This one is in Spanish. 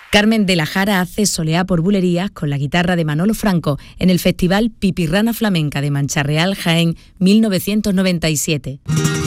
Carmen de la Jara hace Soleá por bulerías con la guitarra de Manolo Franco en el Festival Pipirrana Flamenca de Mancha Real, Jaén, 1997.